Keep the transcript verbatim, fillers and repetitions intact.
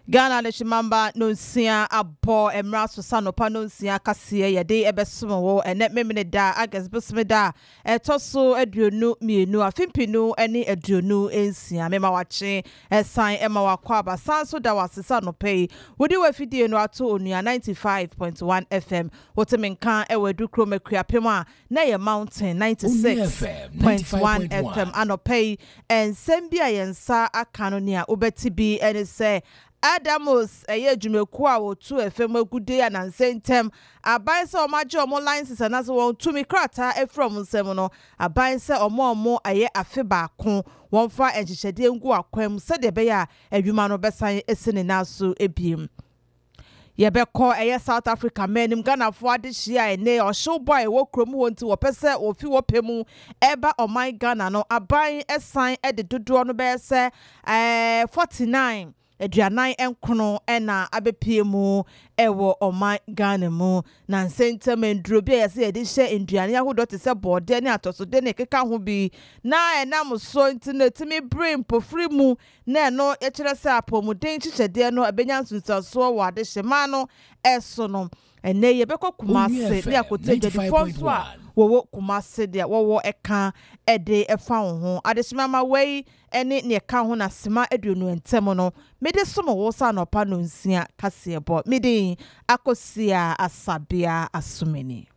Ghana le shimamba no sia abo emra so sanopa no sia kase ye de ebesomo wo ene memene da agas besme da etoso aduonu mienu afimpinu ene aduonu ensia mema wache esan ema wakwa abasan so da wasesa no pay wodi wafidie no ato onua ninety-five point one F M wotemenka ewedu kromekua pema na ye mountain ninety-six point one F M anopay ensembia yensa akano ne a obeti bi ene se Adamos eye dwumeku a wotu efem agude ya na nsentem aban se omaje omo licenses na so won tumi krata e from nsem no aban se omo omo aye afe baako won fa enhyehyede ngu akwam se de be ya adwuma no besan esene naso ebiem Yebeko eye South Africa menim Ghana fo ade hia ene ohyew boy wo krom wonti wo pese ofi wo pemu eba oman Ghana no aban esan e de dodo no be se eh forty-nine Adrianai enkono ena abepie mu ewo oman Ghana mu na nsentem enduro bi yese yede hye nduane ahodo te se bode ne atosode ne keka ho bi na enam so ntinetimi brain pofri mu na eno ye kire se apomuden chichede no abenya nsunsaso wo ade hyema no eso no ene yebekọ Kumase ne akote twenty-four so a wowo Kumase de wowo eka ede efa ho adesima ma wei ene ne eka ho na sema aduonu entem no mede somo wo sa no pa no nsia kase ebo mede akosia asabia asumeni